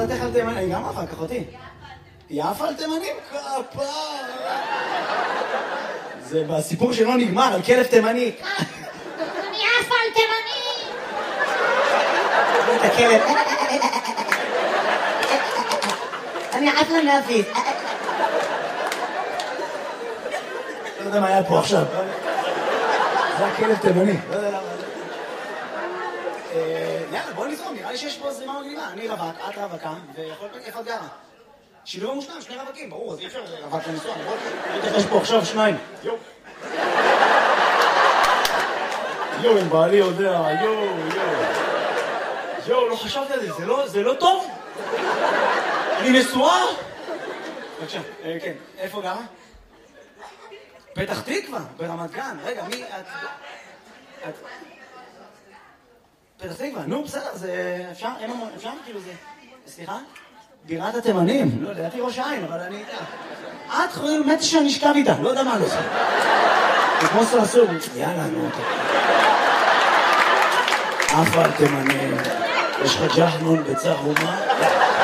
דעתך על תימנים? אני גם אחר כך אותי. יפה על תימנים? כפה. זה בסיפור שלא נגמר, על כלב תימני. אני יפה על תימנים! את הכלב. אני עפה להפיס. לא יודע מה היה פה עכשיו. זה הכלב תימני. לא יודע למה. יאללה, בוא נזרום, נראה לי שיש פה זרימה מגניבה. אני רווק, את רווקה, ויכול להיות איפה את גרה. שילוב המושלם, שני רווקים, ברור, אז אי אפשר רווק לנסוע, נכון? יש פה עכשיו שניים. יואו, אם בעלי יודע, יואו, לא חשבתי על זה, זה לא טוב? אני נשואה? בבקשה, כן, איפה גרה? פתח תקווה, ברמת גן, רגע, מי את... פתח תקווה, נו בסדר, זה אפשר כאילו זה... סליחה? בירת התימנים, לא, לדעתי ראש העין, אבל אני... את חושבת מתי שאני אשכב איתה, לא יודע מה לא עושה. זה כמו סרסור, יאללה, נו. עפה על תימנים, יש לך ג'חנון בצהומה?